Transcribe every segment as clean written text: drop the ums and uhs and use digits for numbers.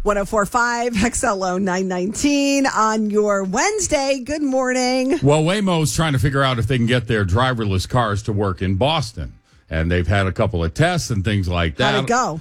1045 XLO 919 on your Wednesday. Good morning. Well, Waymo's trying to figure out if they can get their driverless cars to work in Boston. And they've had a couple of tests and things like that. How'd it go?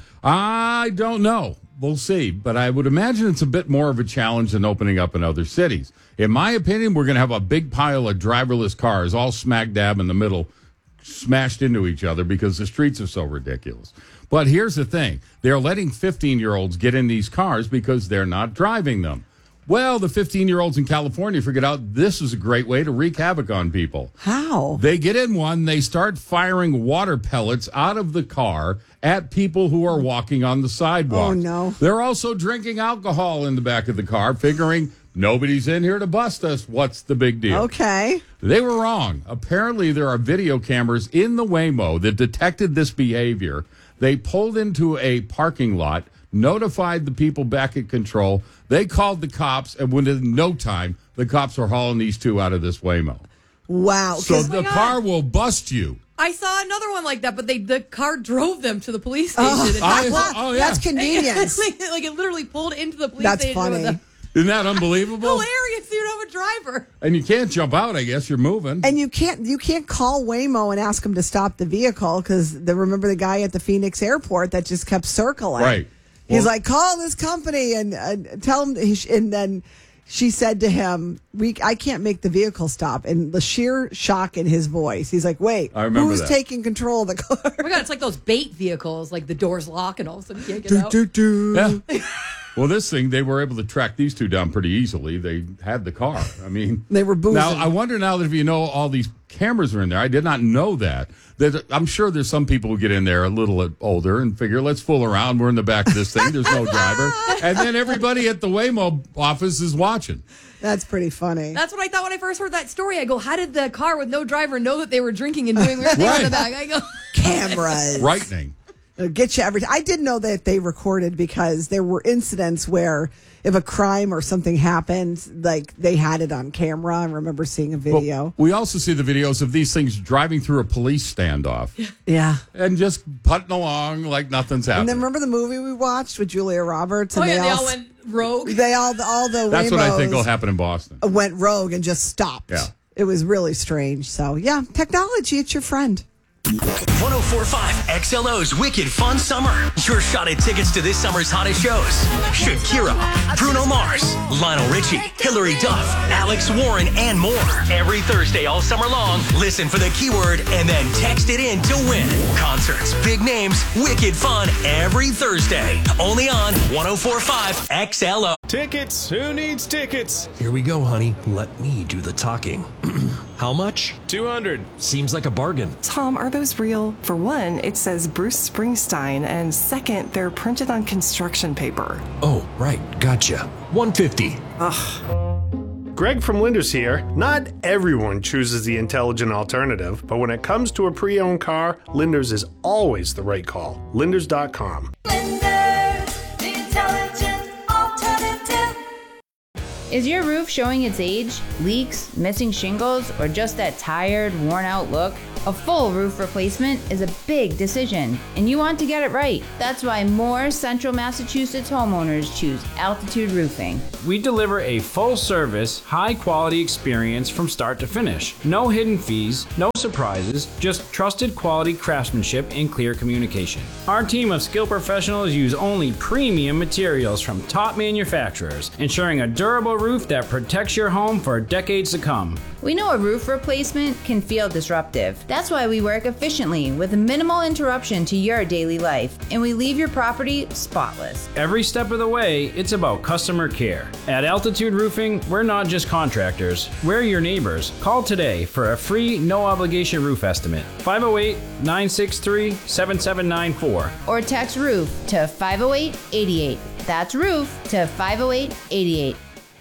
I don't know. We'll see. But I would imagine it's a bit more of a challenge than opening up in other cities. In my opinion, we're going to have a big pile of driverless cars all smack dab in the middle, smashed into each other because the streets are so ridiculous. But here's the thing. They're letting 15-year-olds get in these cars because they're not driving them. Well, the 15-year-olds in California figured out this is a great way to wreak havoc on people. How? They get in one, they start firing water pellets out of the car at people who are walking on the sidewalk. Oh, no. They're also drinking alcohol in the back of the car, figuring nobody's in here to bust us. What's the big deal? Okay. They were wrong. Apparently, there are video cameras in the Waymo that detected this behavior. They pulled into a parking lot, notified the people back at control. They called the cops, and within no time, the cops are hauling these two out of this Waymo. Wow. So the car will bust you. I saw another one like that, but the car drove them to the police station. Yeah. That's convenience. like it literally pulled into the police That's station. funny. Isn't that unbelievable? Hilarious. You don't have a driver. And you can't jump out, I guess. You're moving. And you can't call Waymo and ask him to stop the vehicle because remember the guy at the Phoenix airport that just kept circling. Right. He's like, call this company and tell him. And then she said to him, I can't make the vehicle stop. And the sheer shock in his voice, he's like, wait, I remember who's that. taking control of the car? Oh my God, it's like those bait vehicles, like the doors lock and all of a sudden you can't get out. Yeah. Well, this thing, they were able to track these two down pretty easily. They had the car. I mean, They were boozing. Now, I wonder now that if you know all these cameras are in there, I did not know that. I'm sure there's some people who get in there a little older and figure, let's fool around. We're in the back of this thing. There's no driver. And then everybody at the Waymo office is watching. That's pretty funny. That's what I thought when I first heard that story. I go, how did the car with no driver know that they were drinking and doing weird things in the back? I go, Cameras. Frightening. It'll get you every time. I didn't know that they recorded because there were incidents where if a crime or something happened, like they had it on camera. I remember seeing a video. Well, we also see the videos of these things driving through a police standoff. Yeah. And just putting along like nothing's happening. And then remember the movie we watched with Julia Roberts? And they all went rogue. All the That's what I think will Waymos happen in Boston. went rogue and just stopped. Yeah. It was really strange. So, yeah, technology, it's your friend. 1045 XLO's Wicked Fun Summer. Your shot at tickets to this summer's hottest shows. Shakira, Bruno Mars, Lionel Richie, Hilary Duff, Alex Warren, and more. Every Thursday all summer long, listen for the keyword and then text it in to win. Concerts, big names, wicked fun every Thursday. Only on 1045 XLO. Tickets. Who needs tickets? Here we go, honey. Let me do the talking. How much? 200. Seems like a bargain. Tom, are those real? For one, it says Bruce Springsteen, and second, they're printed on construction paper. Oh, right. Gotcha. 150. Greg from Linders here. Not everyone chooses the intelligent alternative, but when it comes to a pre-owned car, Linders is always the right call. Linders.com. Linders, the intelligent alternative. Is your roof showing its age, leaks, missing shingles, or just that tired, worn-out look? A full roof replacement is a big decision, and you want to get it right. That's why more Central Massachusetts homeowners choose Altitude Roofing. We deliver a full-service, high-quality experience from start to finish. No hidden fees, no surprises, just trusted quality craftsmanship and clear communication. Our team of skilled professionals use only premium materials from top manufacturers, ensuring a durable roof that protects your home for decades to come. We know a roof replacement can feel disruptive. That's why we work efficiently with minimal interruption to your daily life, and we leave your property spotless. Every step of the way, it's about customer care. At Altitude Roofing, we're not just contractors, we're your neighbors. Call today for a free, no-obligation roof estimate. 508-963-7794. Or text ROOF to 508-88. That's ROOF to 508-88.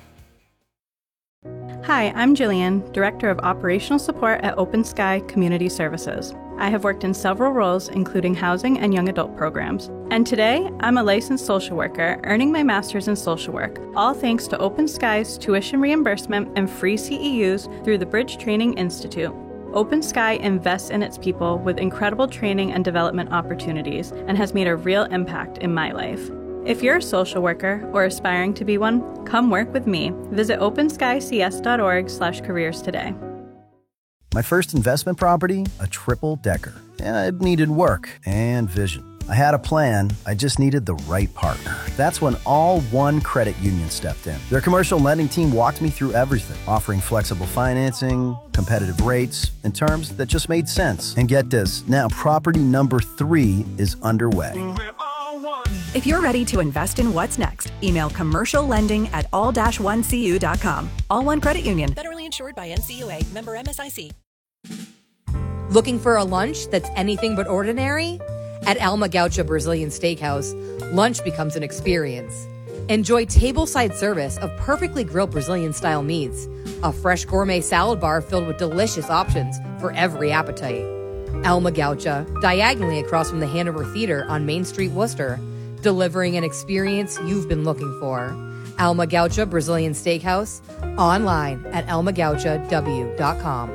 Hi, I'm Jillian, Director of Operational Support at Open Sky Community Services. I have worked in several roles, including housing and young adult programs. And today, I'm a licensed social worker, earning my master's in social work, all thanks to Open Sky's tuition reimbursement and free CEUs through the Bridge Training Institute. Open Sky invests in its people with incredible training and development opportunities and has made a real impact in my life. If you're a social worker or aspiring to be one, come work with me. Visit openskycs.org/careers today. My first investment property, a triple-decker. It needed work and vision. I had a plan, I just needed the right partner. That's when All One Credit Union stepped in. Their commercial lending team walked me through everything, offering flexible financing, competitive rates, and terms that just made sense. And get this, now property number 3 is underway. If you're ready to invest in what's next, email commerciallending@all-1cu.com. All One Credit Union. Federally insured by NCUA. Member MSIC. Looking for a lunch that's anything but ordinary? At Alma Gaucha Brazilian Steakhouse, lunch becomes an experience. Enjoy tableside service of perfectly grilled Brazilian-style meats, a fresh gourmet salad bar filled with delicious options for every appetite. Alma Gaucha, diagonally across from the Hanover Theater on Main Street, Worcester, delivering an experience you've been looking for. Alma Gaucha Brazilian Steakhouse, online at almagauchaw.com.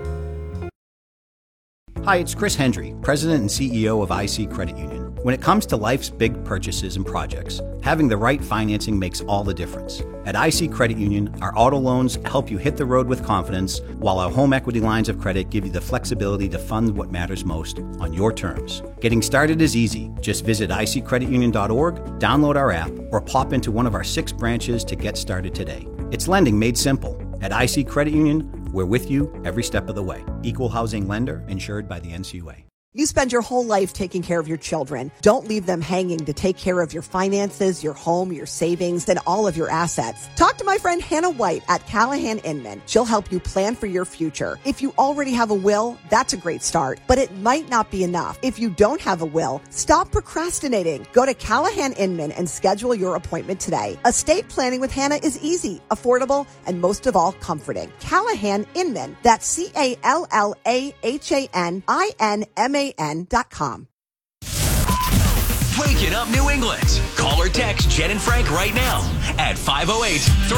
Hi, it's Chris Hendry, President and CEO of IC Credit Union. When it comes to life's big purchases and projects, having the right financing makes all the difference. At IC Credit Union, our auto loans help you hit the road with confidence, while our home equity lines of credit give you the flexibility to fund what matters most on your terms. Getting started is easy. Just visit iccreditunion.org, download our app, or pop into one of our 6 branches to get started today. It's lending made simple. At IC Credit Union, we're with you every step of the way. Equal housing lender, insured by the NCUA. You spend your whole life taking care of your children. Don't leave them hanging to take care of your finances, your home, your savings, and all of your assets. Talk to my friend Hannah White at Callahan Inman. She'll help you plan for your future. If you already have a will, that's a great start, but it might not be enough. If you don't have a will, stop procrastinating. Go to Callahan Inman and schedule your appointment today. Estate planning with Hannah is easy, affordable, and most of all, comforting. Callahan Inman. That's CALLAHANINMAN.com. Waking up New England. Call or text Jen and Frank right now at 508-3